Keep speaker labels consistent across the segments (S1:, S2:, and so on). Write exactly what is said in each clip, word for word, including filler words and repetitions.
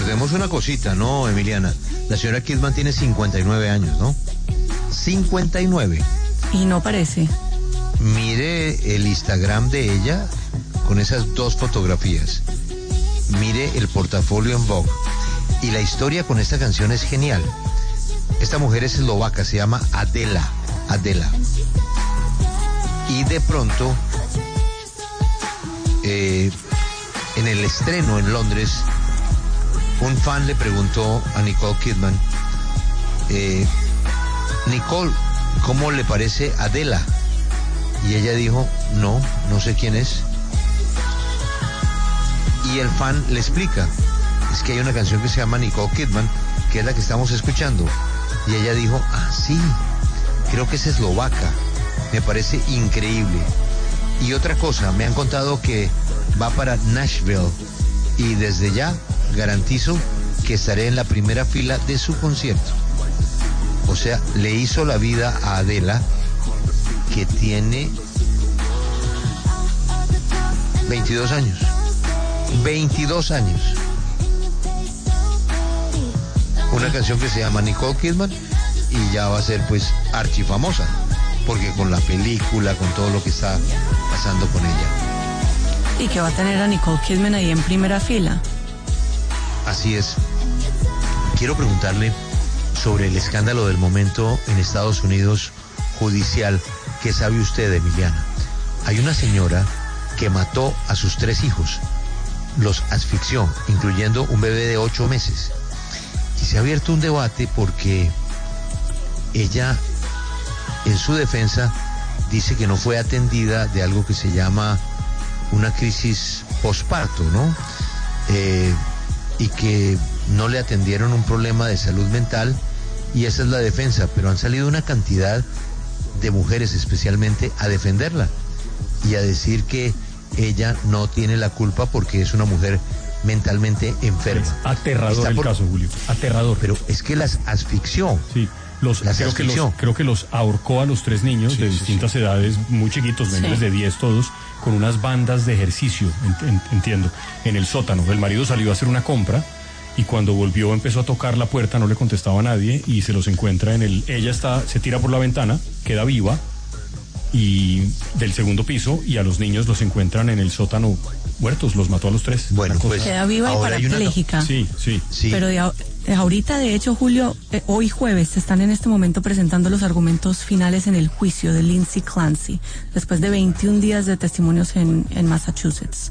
S1: recordemos una cosita, ¿no, Emiliana? La señora Kidman tiene cincuenta y nueve años, ¿no? cincuenta y nueve.
S2: Y no parece.
S1: Mire el Instagram de ella con esas dos fotografías. Mire el portafolio en Vogue. Y la historia con esta canción es genial. Esta mujer es eslovaca, se llama Adela. Adela. Y de pronto, eh, en el estreno en Londres, un fan le preguntó a Nicole Kidman, eh, Nicole, ¿cómo le parece Adela? Y ella dijo, no, no sé quién es. Y el fan le explica, es que hay una canción que se llama Nicole Kidman, que es la que estamos escuchando. Y ella dijo, ah, sí, creo que es eslovaca, me parece increíble. Y otra cosa, me han contado que va para Nashville y desde ya garantizo que estaré en la primera fila de su concierto. O sea, le hizo la vida a Adela, que tiene veintidós años. veintidós años. Una canción que se llama Nicole Kidman y ya va a ser pues archifamosa, porque con la película, con todo lo que está pasando con ella.
S2: Y que va a tener a Nicole Kidman ahí en primera fila.
S1: Así es. Quiero preguntarle sobre el escándalo del momento en Estados Unidos judicial. ¿Qué sabe usted, Emiliana? Hay una señora que mató a sus tres hijos, los asfixió, incluyendo un bebé de ocho meses. Y se ha abierto un debate porque ella, en su defensa, dice que no fue atendida de algo que se llama una crisis posparto, ¿no? Eh, y que no le atendieron un problema de salud mental, y esa es la defensa, pero han salido una cantidad de mujeres especialmente a defenderla y a decir que ella no tiene la culpa porque es una mujer mentalmente enferma.
S3: Es aterrador Está el por... caso, Julio, aterrador.
S1: Pero es que las asfixió.
S3: Sí, los,
S1: las
S3: creo,
S1: asfixió.
S3: Que los, creo que los ahorcó a los tres niños sí, de
S1: sí,
S3: distintas
S1: sí.
S3: edades, muy chiquitos, menores sí. de diez todos, con unas bandas de ejercicio, ent, ent, entiendo, en el sótano. El marido salió a hacer una compra y cuando volvió empezó a tocar la puerta, no le contestaba a nadie y se los encuentra en el... Ella está, se tira por la ventana, queda viva, y del segundo piso, y a los niños los encuentran en el sótano muertos, los mató a los tres.
S1: Bueno, pues
S2: queda viva y parapléjica.
S3: Una... Sí, sí,
S1: sí.
S2: Pero de, de ahorita, de hecho, Julio, eh, hoy jueves se están en este momento presentando los argumentos finales en el juicio de Lindsay Clancy, después de veintiún días de testimonios en, en Massachusetts.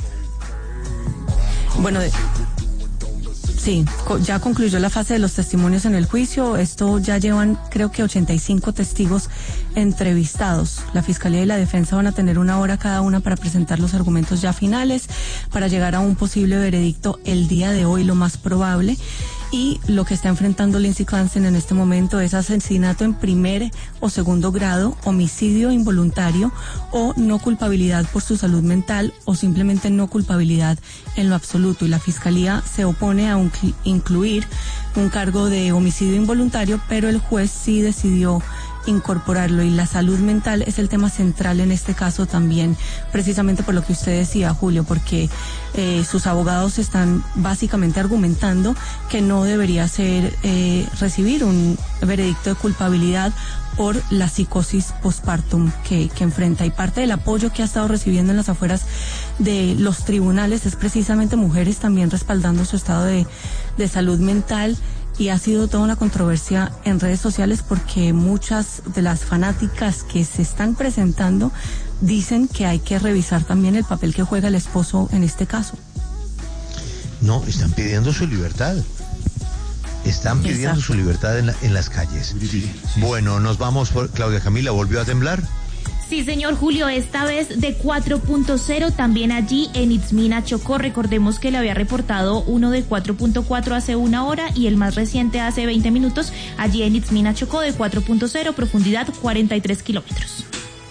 S2: Bueno, de, sí, ya concluyó la fase de los testimonios en el juicio. Esto ya llevan, creo que ochenta y cinco testigos entrevistados. La Fiscalía y la Defensa van a tener una hora cada una para presentar los argumentos ya finales, para llegar a un posible veredicto el día de hoy, lo más probable. Y lo que está enfrentando Lindsay Clancy en este momento es asesinato en primer o segundo grado, homicidio involuntario o no culpabilidad por su salud mental o simplemente no culpabilidad en lo absoluto. Y la Fiscalía se opone a un, incluir un cargo de homicidio involuntario, pero el juez sí decidió incorporarlo, y la salud mental es el tema central en este caso también, precisamente por lo que usted decía, Julio, porque eh, sus abogados están básicamente argumentando que no debería ser eh, recibir un veredicto de culpabilidad por la psicosis postpartum que, que enfrenta, y parte del apoyo que ha estado recibiendo en las afueras de los tribunales es precisamente mujeres también respaldando su estado de, de salud mental. Y ha sido toda una controversia en redes sociales porque muchas de las fanáticas que se están presentando dicen que hay que revisar también el papel que juega el esposo en este caso.
S1: No, están pidiendo su libertad. Están pidiendo Exacto. su libertad en, la, en las calles. Sí. Bueno, nos vamos por... Claudia Camila, ¿volvió a temblar?
S4: Sí, señor Julio, esta vez de cuatro punto cero, también allí en Itzmina, Chocó. Recordemos que le había reportado uno de cuatro punto cuatro hace una hora y el más reciente hace veinte minutos, allí en Itzmina, Chocó, de cuatro punto cero, profundidad cuarenta y tres kilómetros.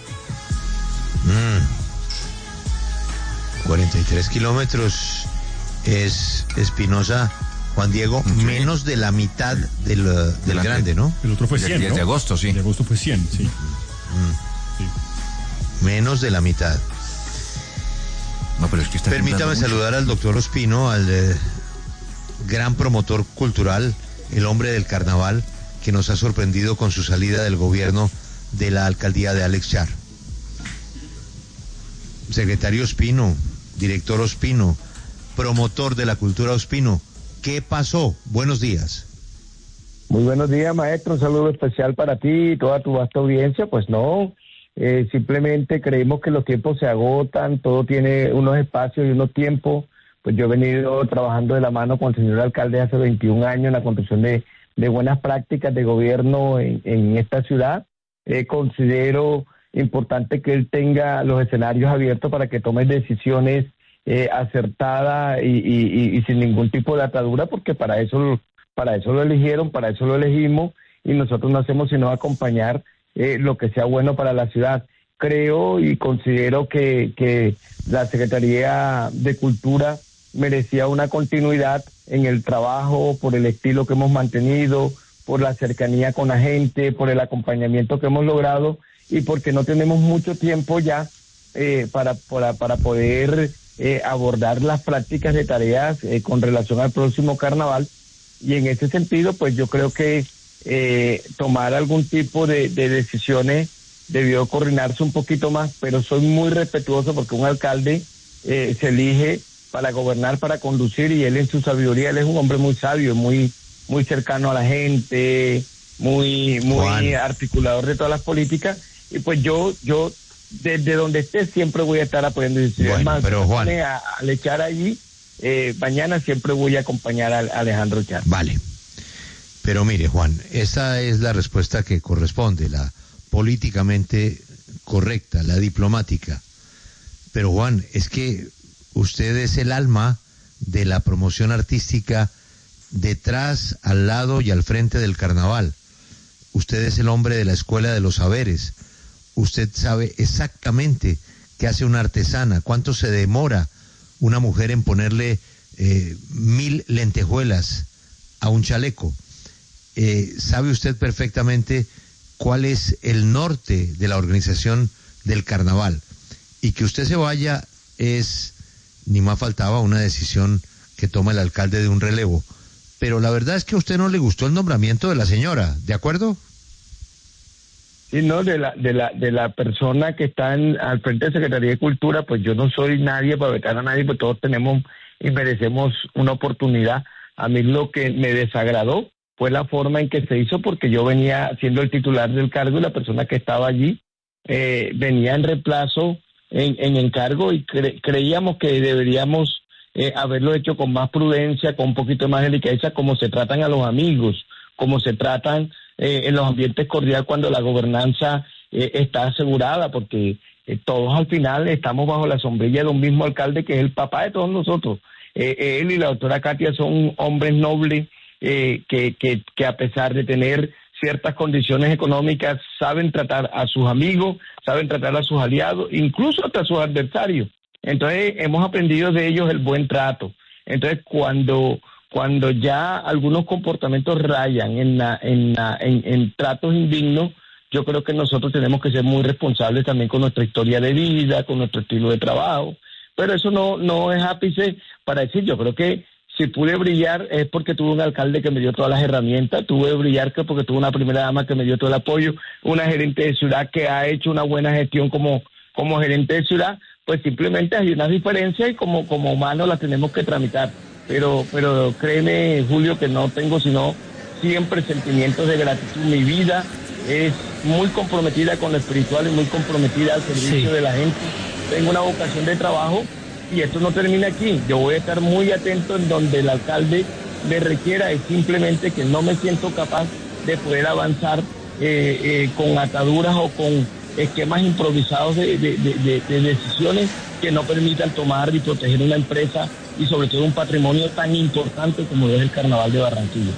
S1: Mm. cuarenta y tres kilómetros es Espinosa, Juan Diego, sí. menos de la mitad del, del la grande, ¿no?
S3: El otro fue cien,
S5: de,
S3: ¿no?
S5: de agosto, sí.
S3: De agosto fue cien, sí.
S1: Mm. Sí. Menos de la mitad.
S5: No, pero es que está
S1: Permítame saludar al doctor Ospino, al eh, gran promotor cultural, el hombre del carnaval, que nos ha sorprendido con su salida del gobierno de la alcaldía de Alex Char. Secretario Ospino, director Ospino, promotor de la cultura Ospino, ¿qué pasó? Buenos días.
S5: Muy buenos días, maestro, un saludo especial para ti y toda tu vasta audiencia. Pues no, eh, simplemente creemos que los tiempos se agotan, todo tiene unos espacios y unos tiempos. Pues yo he venido trabajando de la mano con el señor alcalde hace veintiún años en la construcción de, de buenas prácticas de gobierno en, en esta ciudad. Eh, considero importante que él tenga los escenarios abiertos para que tome decisiones eh, acertadas y, y, y sin ningún tipo de atadura, porque para eso, para eso lo eligieron, para eso lo elegimos, y nosotros no hacemos sino acompañar eh, lo que sea bueno para la ciudad. Creo y considero que, que la Secretaría de Cultura merecía una continuidad en el trabajo por el estilo que hemos mantenido, por la cercanía con la gente, por el acompañamiento que hemos logrado y porque no tenemos mucho tiempo ya eh, para, para, para poder eh, abordar las prácticas de tareas eh, con relación al próximo carnaval. Y en ese sentido, pues yo creo que eh, tomar algún tipo de, de decisiones debió coordinarse un poquito más, pero soy muy respetuoso porque un alcalde eh, se elige para gobernar, para conducir, y él en su sabiduría, él es un hombre muy sabio, muy muy cercano a la gente, muy muy Juan. articulador de todas las políticas, y pues yo yo desde donde esté siempre voy a estar apoyando. Y si
S1: bueno,
S5: más,
S1: pero Juan,
S5: a, a echar allí, eh, mañana siempre voy a acompañar a, a Alejandro Char.
S1: Vale, pero mire, Juan, esa es la respuesta que corresponde, la políticamente correcta, la diplomática. Pero Juan, es que usted es el alma de la promoción artística detrás, al lado y al frente del carnaval. Usted es el hombre de la escuela de los saberes. Usted sabe exactamente qué hace una artesana, cuánto se demora una mujer en ponerle eh, mil lentejuelas a un chaleco. Eh, sabe usted perfectamente cuál es el norte de la organización del carnaval. Y que usted se vaya es, ni más faltaba, una decisión que toma el alcalde de un relevo. Pero la verdad es que a usted no le gustó el nombramiento de la señora, ¿de acuerdo?
S5: Sí, no, de la de la de la persona que está en, al frente de Secretaría de Cultura, pues yo no soy nadie para vetar a nadie, pues todos tenemos y merecemos una oportunidad. A mí lo que me desagradó fue la forma en que se hizo, porque yo venía siendo el titular del cargo y la persona que estaba allí eh, venía en reemplazo en, en encargo, y cre, creíamos que deberíamos eh, haberlo hecho con más prudencia, con un poquito más de delicadeza, como se tratan a los amigos, como se tratan eh, en los ambientes cordiales cuando la gobernanza eh, está asegurada, porque eh, todos al final estamos bajo la sombrilla de un mismo alcalde que es el papá de todos nosotros. Eh, él y la doctora Katia son hombres nobles eh, que, que, que a pesar de tener ciertas condiciones económicas saben tratar a sus amigos, saben tratar a sus aliados, incluso hasta a sus adversarios. Entonces hemos aprendido de ellos el buen trato. Entonces cuando cuando ya algunos comportamientos rayan en la, en, la, en, en tratos indignos, yo creo que nosotros tenemos que ser muy responsables también con nuestra historia de vida, con nuestro estilo de trabajo. Pero eso no no es ápice para decir. Yo creo que si pude brillar es porque tuve un alcalde que me dio todas las herramientas, tuve brillar que porque tuve una primera dama que me dio todo el apoyo, una gerente de ciudad que ha hecho una buena gestión como, como gerente de ciudad. Pues simplemente hay unas diferencias y como, como humanos las tenemos que tramitar. Pero, pero créeme, Julio, que no tengo sino siempre sentimientos de gratitud. Mi vida es muy comprometida con lo espiritual y muy comprometida al servicio sí. de la gente. Tengo una vocación de trabajo y esto no termina aquí. Yo voy a estar muy atento en donde el alcalde me requiera. Es simplemente que no me siento capaz de poder avanzar eh, eh, con ataduras o con esquemas improvisados de, de, de, de, de decisiones que no permitan tomar y proteger una empresa y sobre todo un patrimonio tan importante como es el Carnaval de Barranquilla.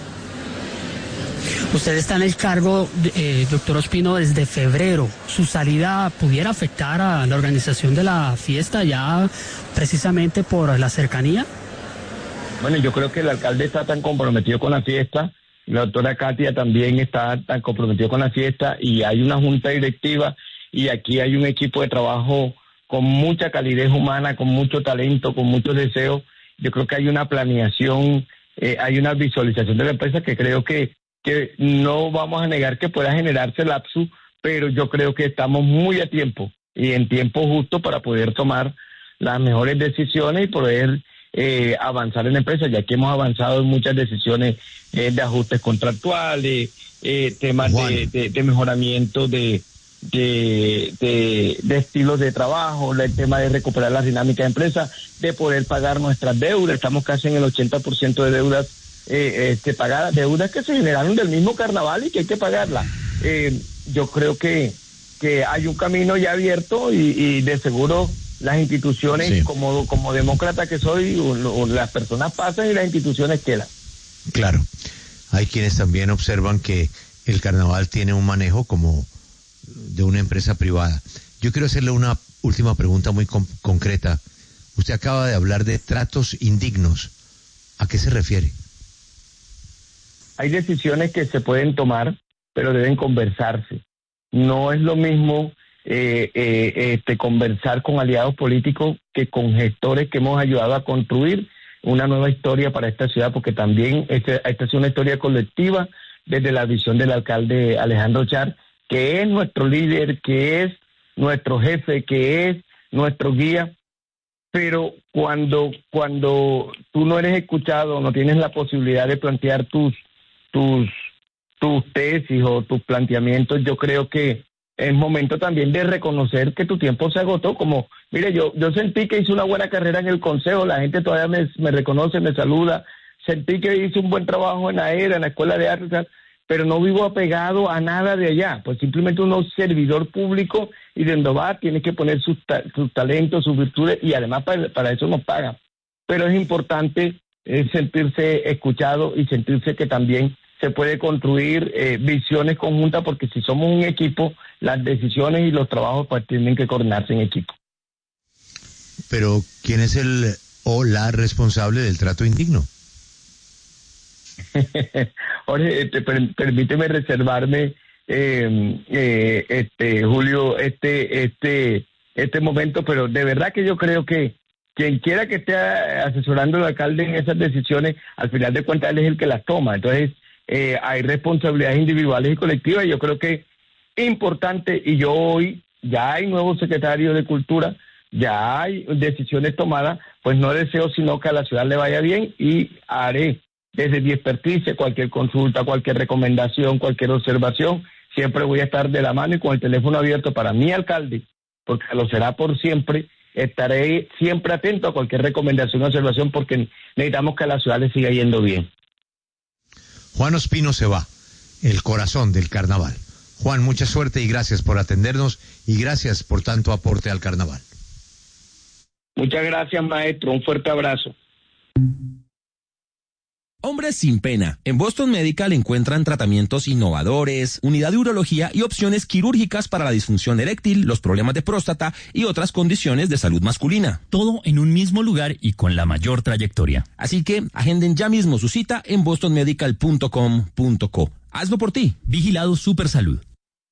S6: Usted está en el cargo, eh, doctor Ospino, desde febrero. ¿Su salida pudiera afectar a la organización de la fiesta ya precisamente por la cercanía?
S5: Bueno, yo creo que el alcalde está tan comprometido con la fiesta, la doctora Katia también está tan comprometido con la fiesta, y hay una junta directiva y aquí hay un equipo de trabajo con mucha calidez humana, con mucho talento, con muchos deseos. Yo creo que hay una planeación eh, hay una visualización de la empresa que creo que, que no vamos a negar que pueda generarse lapsus, pero yo creo que estamos muy a tiempo y en tiempo justo para poder tomar las mejores decisiones y poder eh, avanzar en la empresa, ya que hemos avanzado en muchas decisiones eh, de ajustes contractuales, eh, temas de, de, de mejoramiento de, de, de, de estilos de trabajo, el tema de recuperar la dinámica de empresa, de poder pagar nuestras deudas. Estamos casi en el ochenta por ciento de deudas eh, este, pagadas, deudas que se generaron del mismo carnaval y que hay que pagarlas. Eh, yo creo que, que hay un camino ya abierto y, y de seguro las instituciones, sí. como, como demócrata que soy, las personas pasan y las instituciones quedan.
S1: Claro, hay quienes también observan que el carnaval tiene un manejo como de una empresa privada. Yo quiero hacerle una última pregunta muy con- concreta. Usted acaba de hablar de tratos indignos. ¿A qué se refiere?
S5: Hay decisiones que se pueden tomar, pero deben conversarse. No es lo mismo eh, eh, este, conversar con aliados políticos que con gestores que hemos ayudado a construir una nueva historia para esta ciudad, porque también este, esta es una historia colectiva desde la visión del alcalde Alejandro Char, que es nuestro líder, que es nuestro jefe, que es nuestro guía. Pero cuando, cuando tú no eres escuchado, no tienes la posibilidad de plantear tus, tus, tus tesis o tus planteamientos, yo creo que es momento también de reconocer que tu tiempo se agotó. Como, mire, yo, yo sentí que hice una buena carrera en el consejo, la gente todavía me, me reconoce, me saluda, sentí que hice un buen trabajo en la ERA, en la Escuela de Artes, pero no vivo apegado a nada de allá, pues simplemente uno es servidor público y de donde va tiene que poner sus, ta- sus talentos, sus virtudes, y además para, para eso nos pagan. Pero es importante eh, sentirse escuchado y sentirse que también se puede construir eh, visiones conjuntas, porque si somos un equipo, las decisiones y los trabajos pues tienen que coordinarse en equipo.
S1: Pero, ¿quién es el o la responsable del trato indigno?
S5: Jorge, este, per, permíteme reservarme, eh, eh, este Julio, este, este, este momento, pero de verdad que yo creo que quien quiera que esté asesorando al alcalde en esas decisiones, al final de cuentas él es el que las toma. Entonces, eh, hay responsabilidades individuales y colectivas, y yo creo que es importante, y yo hoy ya hay nuevo secretario de Cultura, ya hay decisiones tomadas, pues no deseo sino que a la ciudad le vaya bien, y haré desde mi experticia cualquier consulta, cualquier recomendación, cualquier observación, siempre voy a estar de la mano y con el teléfono abierto para mi alcalde, porque lo será por siempre. Estaré siempre atento a cualquier recomendación o observación, porque necesitamos que a la ciudad le siga yendo bien.
S1: Juan Ospino se va, el corazón del carnaval. Juan, mucha suerte y gracias por atendernos y gracias por tanto aporte al carnaval.
S5: Muchas gracias, maestro. Un fuerte abrazo.
S7: Hombres sin pena. En Boston Medical encuentran tratamientos innovadores, unidad de urología y opciones quirúrgicas para la disfunción eréctil, los problemas de próstata y otras condiciones de salud masculina.
S8: Todo en un mismo lugar y con la mayor trayectoria.
S7: Así que agenden ya mismo su cita en boston medical punto com punto co. Hazlo por ti.
S8: Vigilado Supersalud.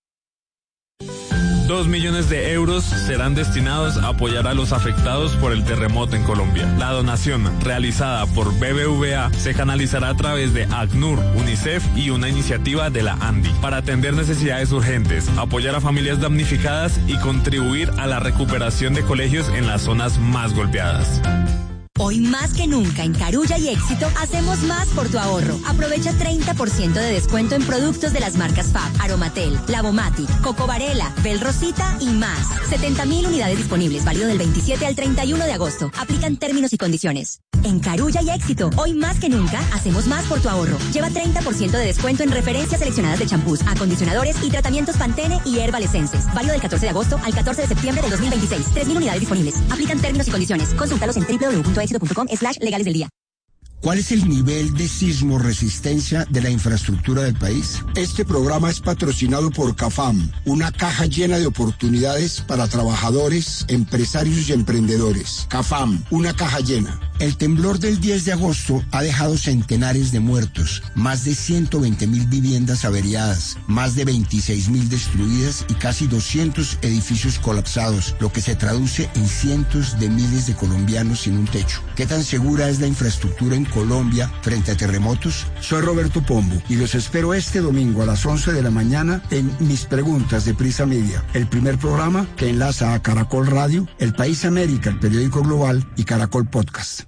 S9: Dos millones de euros serán destinados a apoyar a los afectados por el terremoto en Colombia. La donación realizada por B B V A se canalizará a través de ACNUR, UNICEF y una iniciativa de la ANDI para atender necesidades urgentes, apoyar a familias damnificadas y contribuir a la recuperación de colegios en las zonas más golpeadas.
S10: Hoy más que nunca en Carulla y Éxito hacemos más por tu ahorro. Aprovecha treinta por ciento de descuento en productos de las marcas Fab, Aromatel, Lavomatic, Coco Varela, Bel Rosita y más. setenta mil unidades disponibles, válido del veintisiete al treinta y uno de agosto. Aplican términos y condiciones. En Carulla y Éxito, hoy más que nunca hacemos más por tu ahorro. Lleva treinta por ciento de descuento en referencias seleccionadas de champús, acondicionadores y tratamientos Pantene y Herbal Essences. Válido del catorce de agosto al catorce de septiembre del dos mil veintiséis. tres mil unidades disponibles. Aplican términos y condiciones. Consúltalos en doble u doble u doble u punto éxito punto com slash legales del día.
S11: ¿Cuál es el nivel de sismo resistencia de la infraestructura del país? Este programa es patrocinado por CAFAM, una caja llena de oportunidades para trabajadores, empresarios y emprendedores. CAFAM, una caja llena. El temblor del diez de agosto ha dejado centenares de muertos, más de ciento veinte mil viviendas averiadas, más de veintiséis mil destruidas y casi doscientos edificios colapsados, lo que se traduce en cientos de miles de colombianos sin un techo. ¿Qué tan segura es la infraestructura en Colombia frente a terremotos? Soy Roberto Pombo y los espero este domingo a las once de la mañana en Mis Preguntas de Prisa Media, el primer programa que enlaza a Caracol Radio, El País América, el periódico global y Caracol Podcast.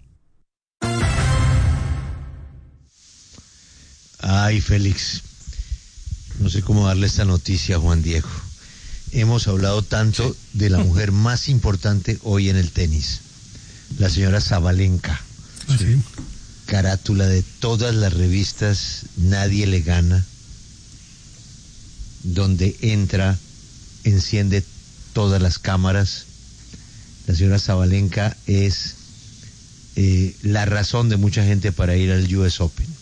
S1: Ay, Félix, no sé cómo darle esta noticia a Juan Diego. Hemos hablado tanto de la mujer más importante hoy en el tenis, la señora Sabalenka.
S12: Sí.
S1: Carátula de todas las revistas, Nadie le gana, donde entra, enciende todas las cámaras. La señora Sabalenka es eh, la razón de mucha gente para ir al U S Open.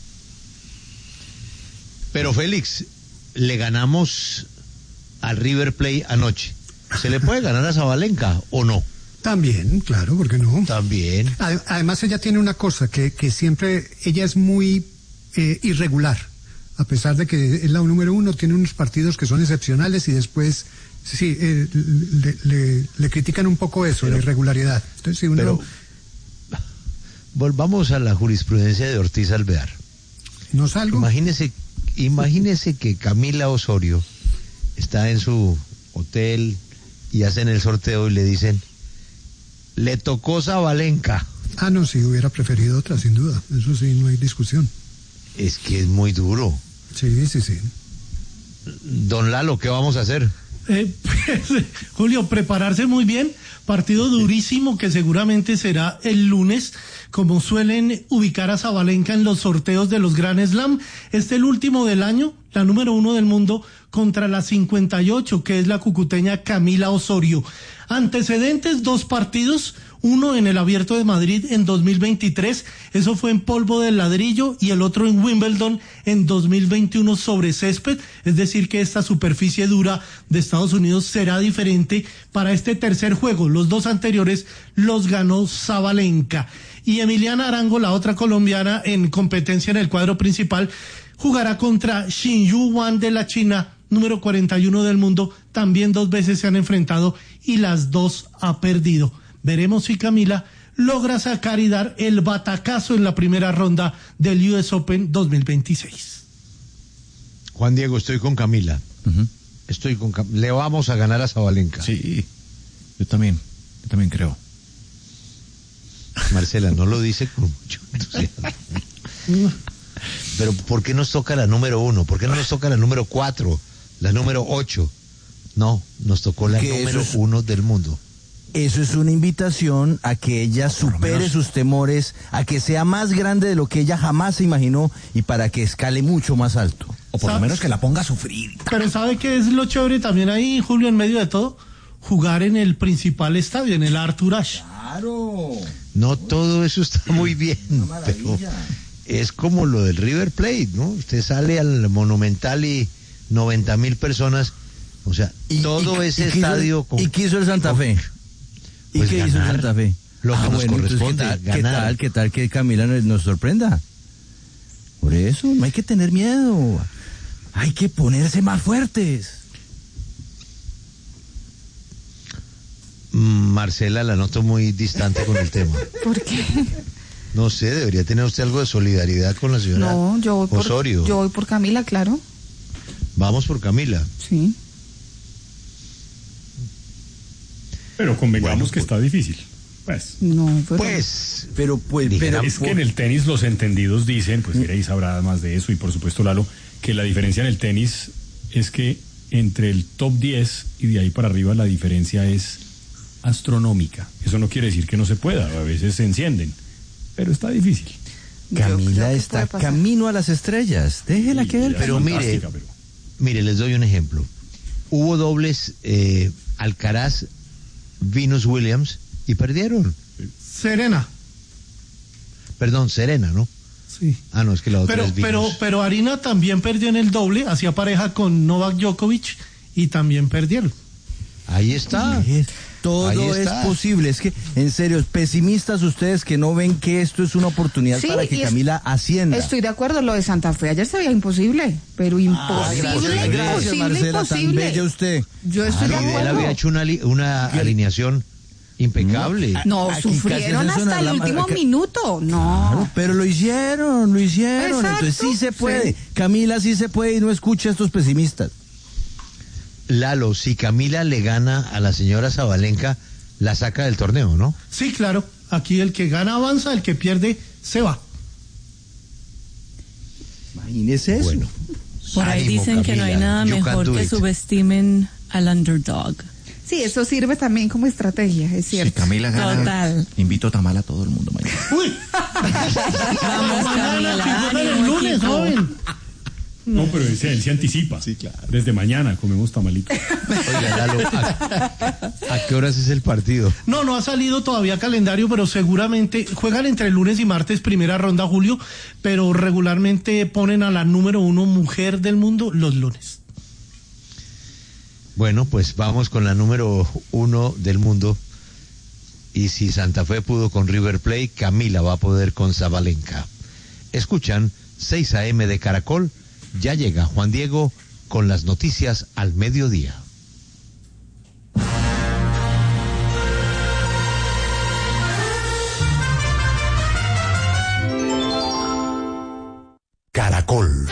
S1: Pero Félix, le ganamos al River Plate anoche. ¿Se le puede ganar a Sabalenka o no?
S12: También, claro, ¿por qué no?
S1: También.
S12: Además, ella tiene una cosa, que, que siempre, ella es muy eh, irregular. A pesar de que es la número uno, tiene unos partidos que son excepcionales y después, sí, eh, le, le, le critican un poco eso, pero, la irregularidad. Entonces, si uno...
S1: Pero, volvamos a la jurisprudencia de Ortiz Alvear.
S12: ¿No salgo?
S1: Imagínese... Imagínese que Camila Osorio está en su hotel y hacen el sorteo y le dicen, le tocó Sabalenka.
S12: Ah, no, sí, hubiera preferido otra, sin duda. Eso sí, no hay discusión.
S1: Es que es muy duro.
S12: Sí, sí, sí.
S1: Don Lalo, ¿qué vamos a hacer?
S13: Eh, pues, Julio, prepararse muy bien. Partido durísimo que seguramente será el lunes, como suelen ubicar a Sabalenka en los sorteos de los Grand Slam. Este el último del año, la número uno del mundo, contra la cincuenta y ocho, que es la cucuteña Camila Osorio. Antecedentes, dos partidos, uno en el Abierto de Madrid en dos mil veintitrés, eso fue en polvo del ladrillo, y el otro en Wimbledon en dos mil veintiuno sobre césped, es decir que esta superficie dura de Estados Unidos será diferente para este tercer juego. Los dos anteriores los ganó Sabalenka. Y Emiliana Arango, la otra colombiana en competencia en el cuadro principal, jugará contra Xinyu Wan de la China, número cuarenta y uno del mundo. También dos veces se han enfrentado y las dos ha perdido. Veremos si Camila logra sacar y dar el batacazo en la primera ronda del U S Open dos mil veintiséis.
S1: Juan Diego, estoy con Camila. Uh-huh. Estoy con Cam... Le vamos a ganar a Sabalenka.
S14: Sí, yo también, yo también creo.
S1: Marcela, no lo dice con mucho entusiasmo. Pero ¿por qué nos toca la número uno? ¿Por qué no nos toca la número cuatro? La número ocho. No, nos tocó la número es... uno del mundo.
S15: Eso es una invitación a que ella supere sus temores, a que sea más grande de lo que ella jamás se imaginó y para que escale mucho más alto.
S14: O por lo menos que la ponga a sufrir.
S13: Pero ¿sabe qué es lo chévere también ahí, Julio, en medio de todo? Jugar en el principal estadio, en el Arthur Ashe.
S15: Claro.
S1: No, todo eso está muy bien, pero es como lo del River Plate, ¿no? Usted sale al Monumental y noventa mil personas, o sea, y, todo y, ese
S15: y
S1: estadio...
S15: Quiso, con, ¿Y qué hizo el Santa Fe? ¿Y pues qué ganar, hizo Santa Fe?
S1: Lo que
S15: ah,
S1: nos
S15: bueno,
S1: corresponde,
S15: ¿qué tal,
S1: ganar.
S15: ¿Qué tal, qué tal que Camila nos, nos sorprenda? Por eso, no hay que tener miedo. Hay que ponerse más fuertes.
S1: Marcela, la noto muy distante con el tema.
S2: ¿Por qué?
S1: No sé, debería tener usted algo de solidaridad con la señora
S2: No, yo voy por,
S1: Osorio.
S2: Yo voy por Camila, claro.
S1: Vamos por Camila.
S2: Sí.
S3: Pero convengamos
S1: bueno,
S3: que está difícil. Pues,
S2: no, pero...
S1: pues,
S15: pero, pues, pero
S3: es que en el tenis los entendidos dicen, pues Grace sabrá más de eso y por supuesto Lalo, que la diferencia en el tenis es que entre el top diez y de ahí para arriba la diferencia es astronómica. Eso no quiere decir que no se pueda, a veces se encienden, pero está difícil.
S15: Camila está camino a las estrellas, déjela sí, que él.
S1: Pero mire, pero... mire, les doy un ejemplo. Hubo dobles eh, Alcaraz, Venus Williams y perdieron.
S13: Serena.
S1: Perdón, Serena, ¿no?
S13: Sí.
S1: Ah, no, es que la otra
S13: pero,
S1: es Venus.
S13: Pero, pero Arina también perdió en el doble, hacía pareja con Novak Djokovic y también perdieron.
S1: Ahí está.
S15: Sí, todo Ahí es está. posible. Es que, en serio, pesimistas ustedes que no ven que esto es una oportunidad sí, para que Camila ascienda.
S2: Estoy de acuerdo, lo de Santa Fe ayer se veía imposible, pero imposible,
S15: ah, gracias, gracias,
S2: imposible,
S15: Marcela,
S2: imposible.
S15: Tan bella usted.
S2: Yo estoy
S1: ah,
S2: de acuerdo.
S1: Él había hecho una, una alineación Impecable.
S2: No,
S15: Aquí
S2: sufrieron
S15: casi hacen
S2: hasta el
S15: una-
S2: último
S15: acá-
S2: minuto. No.
S15: Claro, pero lo hicieron, lo hicieron.
S2: Exacto,
S15: Entonces sí se puede.
S2: sí.
S15: Camila sí se puede y no escucha a estos pesimistas.
S1: Lalo, si Camila le gana a la señora Sabalenka, la saca del torneo, ¿no?
S13: Sí, claro. Aquí el que gana avanza, el que pierde se va.
S15: Imagínese eso.
S1: Bueno.
S2: Por ahí
S1: Ánimo,
S2: dicen que no hay
S1: Camila.
S2: nada
S1: You can
S2: mejor
S1: do
S2: que
S1: it.
S2: subestimen al underdog.
S16: Sí, eso sirve también como estrategia, es
S14: Si
S16: cierto.
S14: Camila gana,
S2: Total.
S14: invito a tamal a todo el mundo mañana.
S13: Uy,
S2: Vamos, Camila,
S13: figura el
S2: ánimo,
S13: lunes,
S2: equipo.
S13: joven.
S3: No, pero él se, él se anticipa.
S14: Sí, claro.
S3: Desde mañana comemos tamalito.
S1: Oiga, Lalo, ¿a, a qué horas es el partido?
S13: No, no ha salido todavía calendario, pero seguramente juegan entre lunes y martes, primera ronda, Julio, pero regularmente ponen a la número uno mujer del mundo los lunes.
S1: Bueno, pues vamos con la número uno del mundo. Y si Santa Fe pudo con River Plate, Camila va a poder con Sabalenka. Escuchan seis a eme de Caracol. Ya llega Juan Diego con las noticias al mediodía.
S17: Caracol.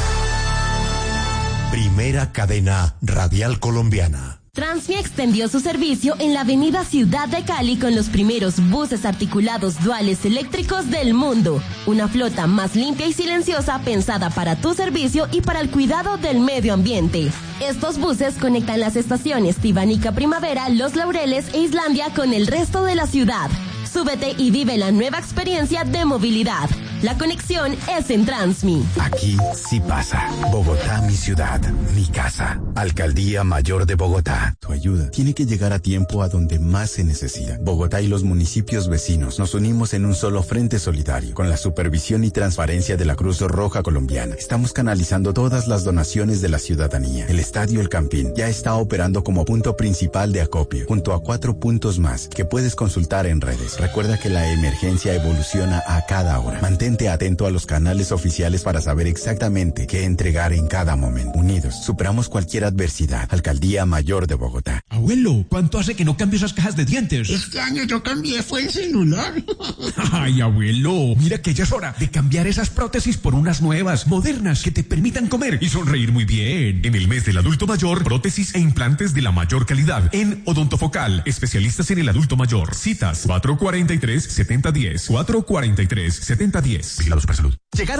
S17: Primera cadena radial colombiana.
S18: Transmi extendió su servicio en la avenida Ciudad de Cali con los primeros buses articulados duales eléctricos del mundo. Una flota más limpia y silenciosa pensada para tu servicio y para el cuidado del medio ambiente. Estos buses conectan las estaciones Tibanica Primavera, Los Laureles e Islandia con el resto de la ciudad. Súbete y vive la nueva experiencia de movilidad. La conexión es en Transmi.
S17: Aquí sí pasa. Bogotá, mi ciudad, mi casa. Alcaldía Mayor de Bogotá. Tu ayuda tiene que llegar a tiempo a donde más se necesita. Bogotá y los municipios vecinos nos unimos en un solo frente solidario. Con la supervisión y transparencia de la Cruz Roja Colombiana, estamos canalizando todas las donaciones de la ciudadanía. El Estadio El Campín ya está operando como punto principal de acopio, junto a cuatro puntos más que puedes consultar en redes. Recuerda que la emergencia evoluciona a cada hora. Mantente atento a los canales oficiales para saber exactamente qué entregar en cada momento. Unidos, superamos cualquier adversidad. Alcaldía Mayor de Bogotá.
S19: Abuelo, ¿cuánto hace que no cambio esas cajas de dientes?
S20: Este año yo cambié, fue el celular.
S19: Ay, abuelo, mira que ya es hora de cambiar esas prótesis por unas nuevas, modernas, que te permitan comer y sonreír muy bien. En el mes del adulto mayor, prótesis e implantes de la mayor calidad en Odontofocal, especialistas en el adulto mayor. Citas cuatro cuatro tres, siete cero uno cero, cuatro cuatro tres, siete cero uno cero. Vigilado Supersalud.
S17: Llegaron